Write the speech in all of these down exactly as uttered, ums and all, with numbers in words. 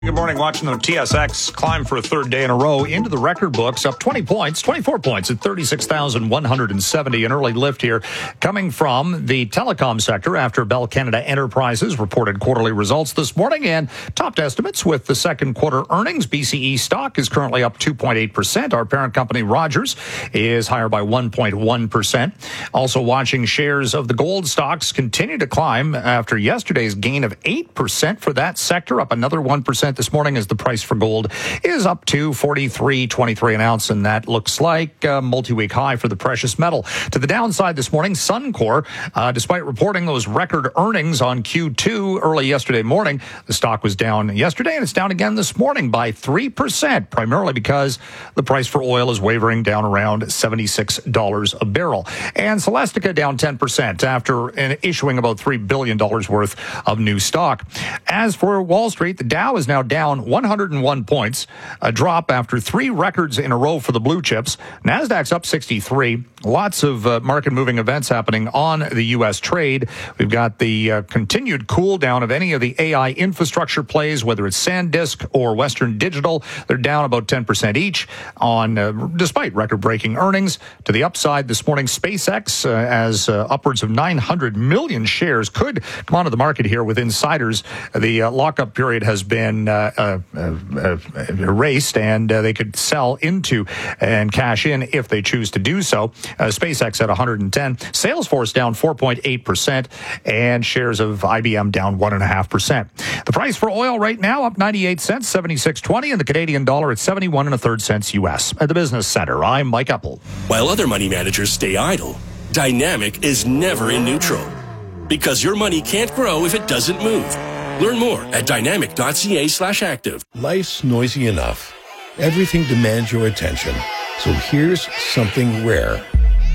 Good morning. Watching the T S X climb for a third day in a row into the record books, up twenty points, twenty-four points at thirty-six thousand one hundred seventy. An early lift here coming from the telecom sector after Bell Canada Enterprises reported quarterly results this morning and topped estimates with the second quarter earnings. B C E stock is currently up two point eight percent. Our parent company, Rogers, is higher by one point one percent. Also watching shares of the gold stocks continue to climb after yesterday's gain of eight percent for that sector, up another one percent this morning as the price for gold is up to forty-three twenty-three an ounce, and that looks like a multi-week high for the precious metal. To the downside this morning, Suncor, uh, despite reporting those record earnings on Q two early yesterday morning, the stock was down yesterday and it's down again this morning by three percent, primarily because the price for oil is wavering down around seventy-six dollars a barrel. And Celestica down ten percent after issuing about three billion dollars worth of new stock. As for Wall Street, the Dow is now down one hundred one points, a drop after three records in a row for the blue chips. Nasdaq's up sixty-three. Lots of uh, market-moving events happening on the U S trade. We've got the uh, continued cool down of any of the A I infrastructure plays, whether it's SanDisk or Western Digital. They're down about ten percent each on, uh, despite record-breaking earnings. To the upside this morning, SpaceX, uh, as uh, upwards of nine hundred million shares could come onto the market here with insiders. The uh, lockup period has been uh, uh, uh, erased, and uh, they could sell into and cash in if they choose to do so. Uh, SpaceX at one hundred ten. Salesforce down four point eight percent, and shares of I B M down one point five percent. The price for oil right now up ninety-eight cents, seventy-six twenty, and the Canadian dollar at seventy-one and a third cents U S. At the Business Center, I'm Mike Epple. While other money managers stay idle, Dynamic is never in neutral, because your money can't grow if it doesn't move. Learn more at dynamic.ca slash active. Life's noisy enough. Everything demands your attention. So here's something rare.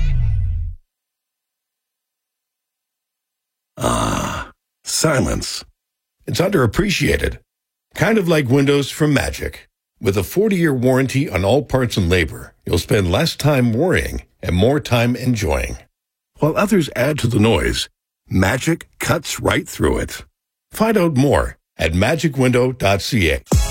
Ah, silence. It's underappreciated. Kind of like Windows from Magic. With a forty-year warranty on all parts and labor, you'll spend less time worrying and more time enjoying. While others add to the noise, Magic cuts right through it. Find out more at magic window dot c a.